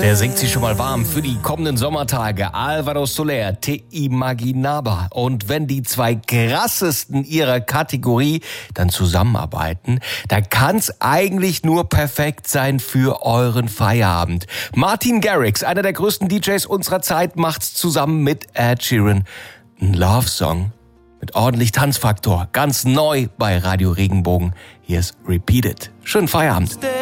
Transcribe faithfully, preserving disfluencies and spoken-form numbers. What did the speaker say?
Der singt sich schon mal warm für die kommenden Sommertage. Álvaro Soler, Te Imaginaba. Und wenn die zwei krassesten ihrer Kategorie dann zusammenarbeiten, dann kann's eigentlich nur perfekt sein für euren Feierabend. Martin Garrix, einer der größten D Js unserer Zeit, macht's zusammen mit Ed Sheeran. Ein Love-Song mit ordentlich Tanzfaktor. Ganz neu bei Radio Regenbogen. Hier ist Repeat It. Schönen Feierabend.